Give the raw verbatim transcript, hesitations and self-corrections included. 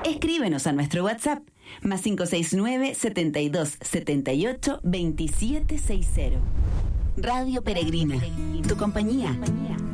Escríbenos a nuestro WhatsApp, más cinco seis nueve, setenta y dos, setenta y ocho, veintisiete sesenta. Radio Peregrina, tu compañía,